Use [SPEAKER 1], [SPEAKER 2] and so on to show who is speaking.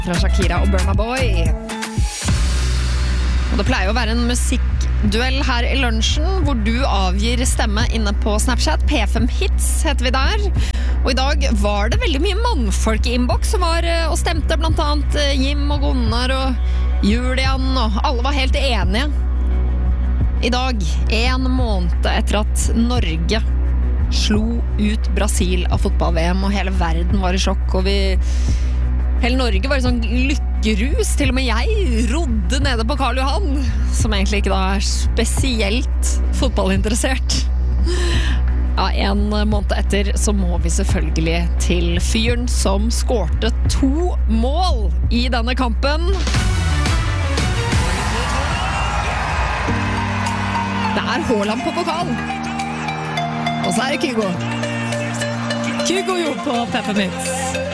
[SPEAKER 1] Fra Shakira og Burna Boy. Og det pleier å være en musikkduell her i lunsjen, hvor du avgir stemme inne på Snapchat. P5 Hits heter vi der. Og i dag var det veldig mye mannfolk i innboks som var og stemte, blant annet Jim og Gunnar og Julian, og alle var helt enige. I dag, 1 måned etter at Norge slo ut Brasil av fotball-VM, og hele verden var i sjokk, og hele Norge var i sånn lykkerus. Til og med jeg rodde nede på Karl Johan, som egentlig ikke da er spesielt fotballinteressert. Ja, 1 måned etter så må vi selvfølgelig til fyren som skårte 2 mål i denne kampen. Det er Haaland på pokal. Og så er det Kygo. Kygo jo på P5 Hits.